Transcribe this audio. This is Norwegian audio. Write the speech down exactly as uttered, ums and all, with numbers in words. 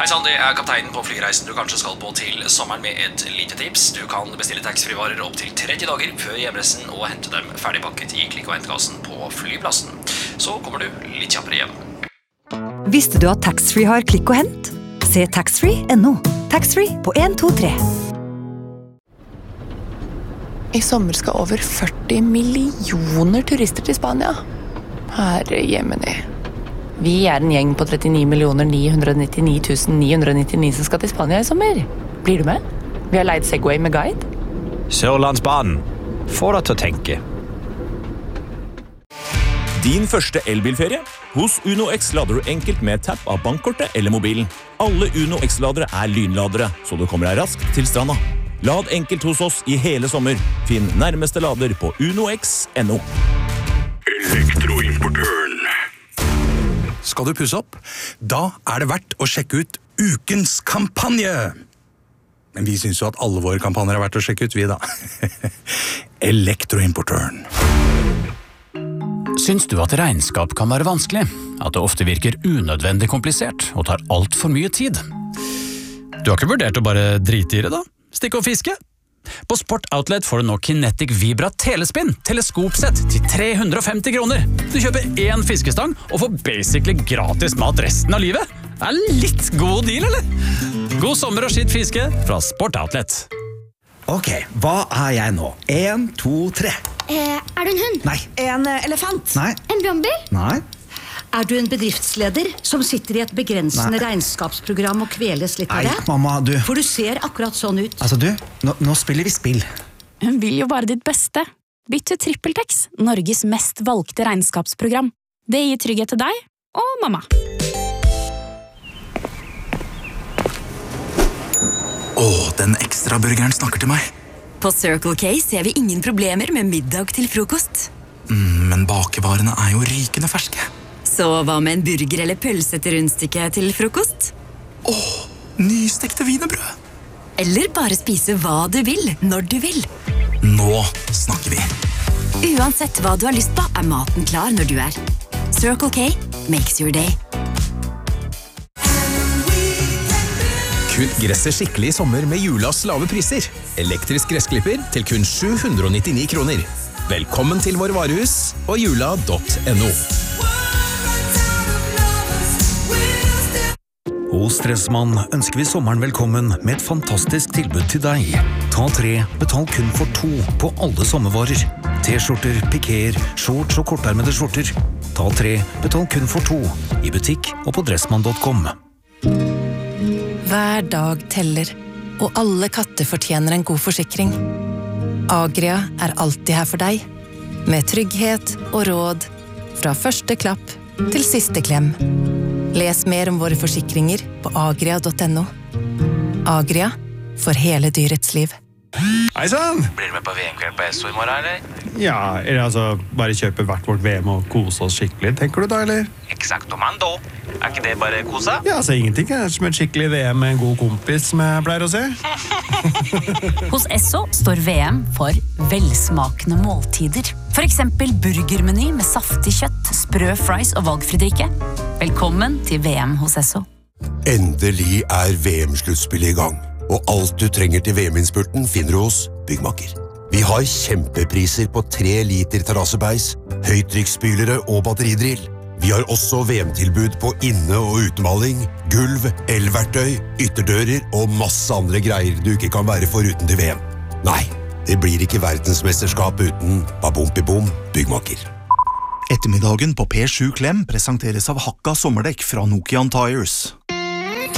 Hei sann, det er kapteinen på flyreisen du kanskje skal på til sommeren med et lite tips. Du kan bestille taxfree-varer opp til tretti dager før hjemreisen og hente dem ferdigpakket i klikk- og hentkassen på flyplassen. Så kommer du litt kjappere hjem. Visste du at taxfree har klikk og hent? Se taxfree punktum no. Taxfree på en to tre. I sommer skal over førti millioner turister til Spania. Herre jemini. Vi er en gjeng på trettini millioner ni hundre nittini tusen ni hundre nittini som skal til Spania i sommer. Blir du med? Vi har leid Segway med guide. Sørlandsbanen. Få deg til å tenke. Din første elbilferie? Hos Uno X lader du enkelt med tapp av bankkortet eller mobilen. Alle Uno X-ladere er lynladere, så du kommer deg raskt til stranda. Lad enkelt hos oss i hele sommer. Finn nærmeste lader på unox punktum no. Elektroimportøren. Skal du pusse opp? Da er det verdt å sjekke ut ukens kampanje. Men vi synes jo at alle våre kampanjer er verdt å sjekke ut, vi da. Elektroimportøren. Syns du at regnskap kan være vanskelig? At det ofte virker unødvendig komplisert og tar alt for mye tid? Du har ikke vurdert å bare drite i det da? Stikke og fiske? På Sport Outlet får du nå Kinetic Vibra Telespinn teleskopsett til tre hundre og femti kroner. Du kjøper én fiskestang og får basically gratis mat resten av livet. Det er litt god deal, eller? God sommer og skitt fiske fra Sport Outlet. Ok, hva er jeg nå? En, to, tre. Eh, er du en hund? Nei. En uh, elefant? Nei. En brannbil? Nei. Er du en bedriftsleder som sitter i et begrensende Nei. regnskapsprogram og kveles litt av det? Nei, mamma, du... For du ser akkurat sånn ut. Altså, du, nå, nå spiller vi spill. Hun vil jo bare ditt beste. Bytt til TrippelTex, Norges mest valgte regnskapsprogram. Det gir trygghet til deg og mamma. Åh, den ekstra burgeren snakker til meg. På Circle K ser vi ingen problemer med middag til frokost. Mm, men bakevarene er jo rykende ferske. Så hva med en burger eller pølse til rundstykke til frokost? Åh, nystekte wienerbrød. Eller bare spise hva du vil, når du vil. Nå snakker vi. Uansett hva du har lyst på, er maten klar når du er. Circle K makes your day. Kutt gresset skikkelig i sommer med Julas lave priser. Elektrisk gressklipper til kun sju hundre og nittini kroner. Velkommen til vår varehus og jula punktum no. Hos Dressmann ønsker vi sommeren velkommen med et fantastisk tilbud til deg. Ta tre, betal kun for to på alle sommervarer. T-skjorter, pikéer, shorts og kortarmede skjorter. Ta tre, betal kun for to i butikk og på dressmann punktum com. Hver dag teller, og alle katter fortjener en god forsikring. Agria er alltid her for deg, med trygghet og råd fra første klapp til siste klem. Les mer om våre forsikringer på agria punktum no. Agria, for hele dyrets liv. Hei sann! Blir du med på V M-kveld på Esso i morgen, eller? Ja, eller altså, bare kjøpe hvert vårt V M og kose oss skikkelig, tenker du da, eller? Exactomando. Er ikke det bare kosa? Ja, altså ingenting er som et skikkelig V M med en god kompis, som jeg pleier å se. Hos Esso står V M for velsmakende måltider. For eksempel burgermeny med saftig kjøtt, sprø fries og valgfridrikke. Velkommen til V M hos Esso. Endelig er V M-sluttspillet i gang, og alt du trenger til V M-innspurten finner du hos Byggmakker. Vi har kjempepriser på tre liter terrassebeis, høytrykksspylere og batteridrill. Vi har også V M-tilbud på inne- og utemaling, gulv, elverktøy, ytterdører og masse andre greier du ikke kan være foruten til V M. Nei, det blir ikke verdensmesterskap uten Babompi-bom Byggmakker. Ettermiddagen på P sju Klem presenteres av Hakka sommerdekk fra Nokian Tires.